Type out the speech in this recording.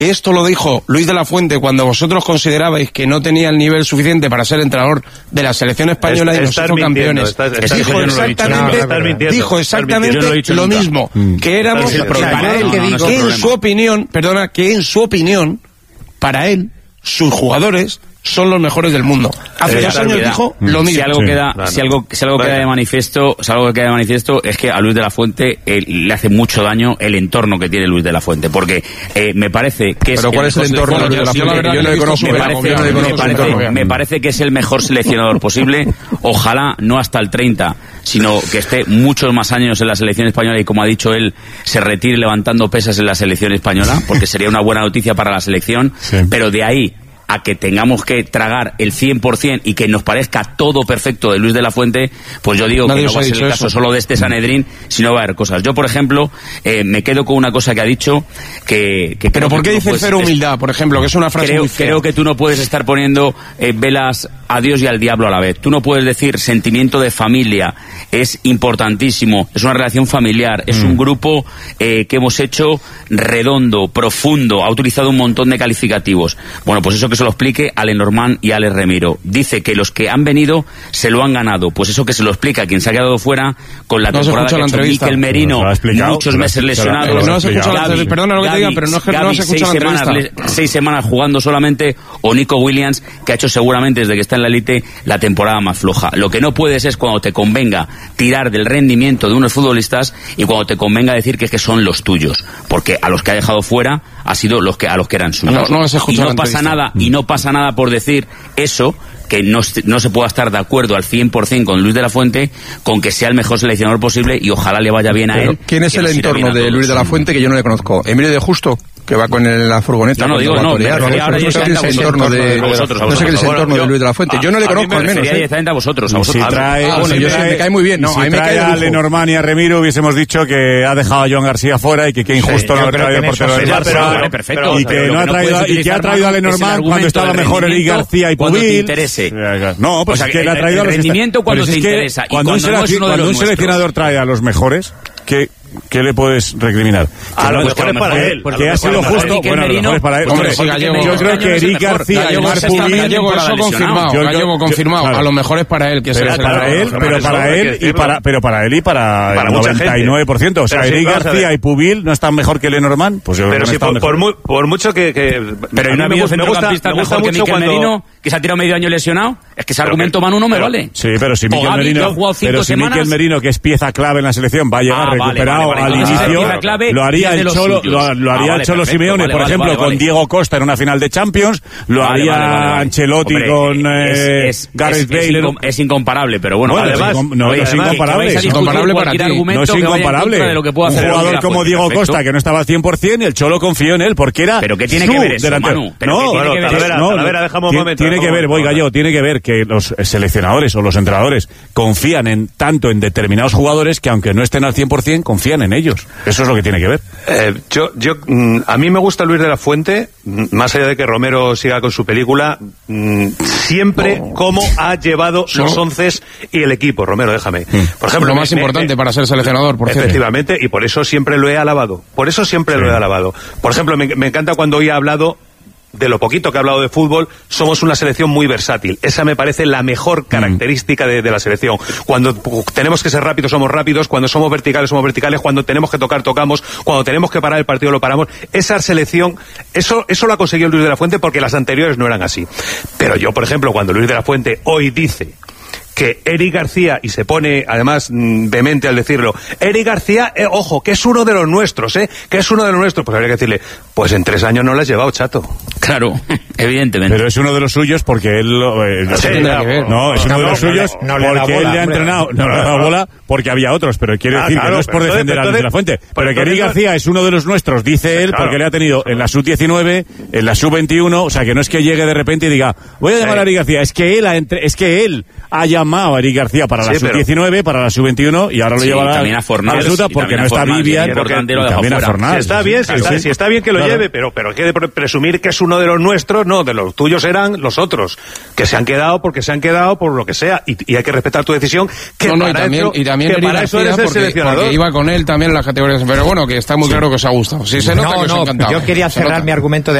Esto lo dijo Luis de la Fuente cuando vosotros considerabais que no tenía el nivel suficiente para ser entrenador de la selección española y nos hizo campeones. Dijo exactamente lo mismo, que éramos, que en su opinión, para él, sus jugadores son los mejores del mundo. Hace 2 años dijo lo mismo. Si algo queda de manifiesto, es que a Luis de la Fuente le hace mucho daño el entorno que tiene Luis de la Fuente, porque me parece que es... ¿Pero cuál es el entorno de Luis de la Fuente? Yo no le conozco. Me parece que es el mejor seleccionador posible. Ojalá no hasta el 30, sino que esté muchos más años en la selección española y, como ha dicho él, se retire levantando pesas en la selección española, porque sería una buena noticia para la selección. Pero de ahí a que tengamos que tragar el 100% y que nos parezca todo perfecto de Luis de la Fuente, pues yo digo que no va a ser el caso solo de este Sanedrín, sino va a haber cosas. Yo, por ejemplo, me quedo con una cosa que ha dicho que ¿Pero por qué dice cero humildad, por ejemplo? Que es una frase muy fea. Creo que tú no puedes estar poniendo velas a Dios y al diablo a la vez. Tú no puedes decir sentimiento de familia, es importantísimo, es una relación familiar, es un grupo que hemos hecho redondo, profundo, ha utilizado un montón de calificativos. Bueno, pues eso que se lo explique a Lenormand y a Alex Remiro. Dice que los que han venido se lo han ganado. Pues eso que se lo explica a quien se ha quedado fuera con la temporada que ha hecho Mikel Merino, muchos meses lesionados. No se ha escuchado la entrevista, perdona lo que te diga, pero no se ha escuchado la entrevista. 6 semanas jugando solamente, o Nico Williams, que ha hecho seguramente desde que está en la élite la temporada más floja. Lo que no puedes es, cuando te convenga, tirar del rendimiento de unos futbolistas y cuando te convenga decir que son los tuyos, porque a los que ha dejado fuera ha sido a los que eran suyos. No pasa nada por decir eso, que no se pueda estar de acuerdo al 100% con Luis de la Fuente, con que sea el mejor seleccionador posible y ojalá le vaya bien a él. ¿Quién es el entorno de Luis de la Fuente que yo no le conozco? ¿Emilio de Justo? Que va con la furgoneta. No sé qué es el entorno de Luis de la Fuente. Yo no le conozco, al menos. A vosotros. Me cae muy bien. No, si trae a Lenormand y a Remiro, hubiésemos dicho que ha dejado a Joan García fuera y que qué injusto no ha traído el portero del Barça. Y que ha traído a Lenormand cuando estaba mejor Eric García y Pubil. No, pues es que le ha traído a los rendimiento cuando te interesa. Cuando un seleccionador trae a los mejores, ¿qué le puedes recriminar? A lo mejor es para él. Porque ha sido justo. Bueno, a lo mejor es para él. Yo creo que Eric García y Marc Pubil... Gallego confirmado. A lo mejor es para él. Pero para él y para el 99%. O sea, Eric García y Pubil no están mejor que Lenormand. Pues yo creo que no están mejor. Por mucho que... Pero no ha habido centrocampista mejor que Mikel Merino, que se ha tirado medio año lesionado. Es que ese argumento, Manu, no me vale. Sí, pero si Mikel Merino, que es pieza clave en la selección, va a llegar recuperado al inicio, lo haría el Cholo Simeone, por ejemplo, con Diego Costa en una final de Champions, lo haría Ancelotti con Gareth Bale. Es incomparable, pero bueno, además no es incomparable. Es incomparable para ti. No es incomparable. Un jugador como Diego Costa, que no estaba al 100%, y el Cholo confió en él, porque era... ¿Pero qué tiene que ver eso, Manu? Tiene que ver, Gallego, tiene que ver que los seleccionadores o los entrenadores confían tanto en determinados jugadores que, aunque no estén al 100%, confían en ellos. Eso es lo que tiene que ver. A mí me gusta Luis de la Fuente, más allá de que Romero siga con su película, siempre cómo ha llevado los 11 y el equipo. Romero, déjame. Por ejemplo, lo más importante para ser seleccionador, por cierto. Efectivamente, y por eso siempre lo he alabado. Por ejemplo, me encanta cuando hoy ha hablado de lo poquito que ha hablado de fútbol. Somos una selección muy versátil. Esa me parece la mejor característica de la selección. Cuando tenemos que ser rápidos, somos rápidos. Cuando somos verticales, Cuando tenemos que tocar, tocamos. Cuando tenemos que parar el partido, lo paramos. Esa selección, eso lo ha conseguido Luis de la Fuente, porque las anteriores no eran así. Pero yo, por ejemplo, cuando Luis de la Fuente hoy dice que Eric García, y se pone además vehemente al decirlo, Eric García, ojo, que es uno de los nuestros, pues habría que decirle, pues en 3 años no lo has llevado, chato. Claro, evidentemente. Pero es uno de los suyos porque él es uno de los suyos porque él le ha entrenado, no le ha dado bola porque había otros, pero quiere decir que no es por defender a Luis de la Fuente, pero que Eric García es uno de los nuestros, dice él, porque le ha tenido en la sub-19, en la sub-21, o sea, que no es que llegue de repente y diga, voy a llamar a Eric García, es que él ha llamado a Eric García para la sub-19, para la sub-21, y ahora lo lleva a la Suta porque no está Vivian, también a Fornals. Si está bien que lo lleve, pero hay que presumir que es un uno de los nuestros, no, de los tuyos eran los otros, que se han quedado porque se han quedado por lo que sea, y hay que respetar tu decisión, que y también para eso eres el seleccionador. Porque iba con él también en las categorías, pero bueno, que está muy claro que os ha gustado. Sí, se nota que os ha encantado. Yo quería cerrar mi argumento de